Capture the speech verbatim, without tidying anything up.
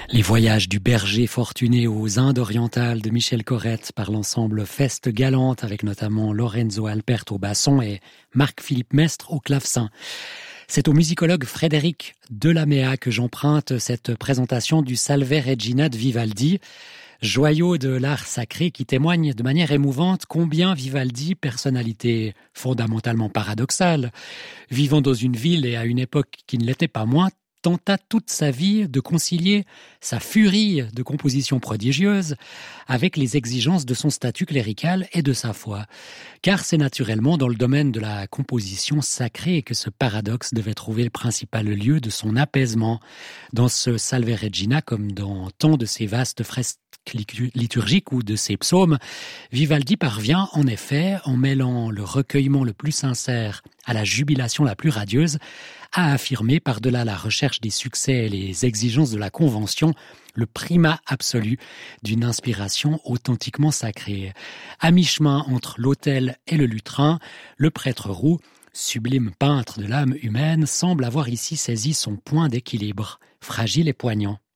Les voyages du berger fortuné aux Indes orientales de Michel Corrette par l'ensemble Feste Galante avec notamment Lorenzo Alpert au basson et Marc-Philippe Mestre au clavecin. C'est au musicologue Frédéric Delamea que j'emprunte cette présentation du Salve Regina de Vivaldi, joyau de l'art sacré qui témoigne de manière émouvante combien Vivaldi, personnalité fondamentalement paradoxale, vivant dans une ville et à une époque qui ne l'était pas moins, tenta toute sa vie de concilier sa furie de composition prodigieuse avec les exigences de son statut clérical et de sa foi. Car c'est naturellement dans le domaine de la composition sacrée que ce paradoxe devait trouver le principal lieu de son apaisement. Dans ce Salve Regina, comme dans tant de ses vastes fresques liturgiques ou de ses psaumes, Vivaldi parvient en effet, en mêlant le recueillement le plus sincère à la jubilation la plus radieuse, à affirmer par-delà la recherche des succès et les exigences de la convention le primat absolu d'une inspiration authentiquement sacrée. À mi-chemin entre l'autel et le lutrin, le prêtre roux, sublime peintre de l'âme humaine, semble avoir ici saisi son point d'équilibre, fragile et poignant.